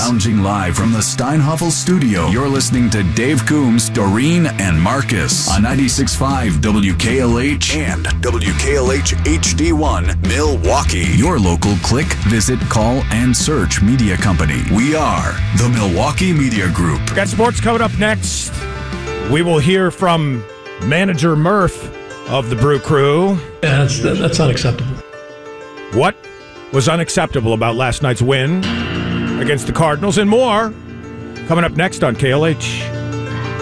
Lounging live from the Steinhoffel studio, you're listening to Dave Coombs, Doreen, and Marcus on 96.5 WKLH and WKLH HD1 Milwaukee. Your local click, visit, call, and search media company. We are the Milwaukee Media Group. Got sports coming up next. We will hear from manager Murph of the Brew Crew. Yeah, that's unacceptable. What was unacceptable about last night's win against the Cardinals and more coming up next on KLH.